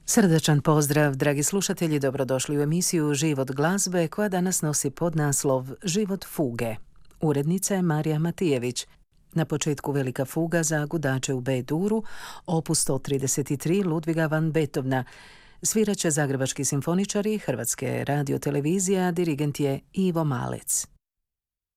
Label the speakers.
Speaker 1: Srdačan pozdrav, dragi slušatelji, dobrodošli u emisiju Život glazbe koja danas nosi podnaslov Život fuge. Urednica je Marija Matijević. Na početku velika fuga za gudače u B-duru, opus 133 Ludviga van Beethovena. Sviraće zagrebački simfoničari, Hrvatske radiotelevizije, a dirigent je Ivo Malec.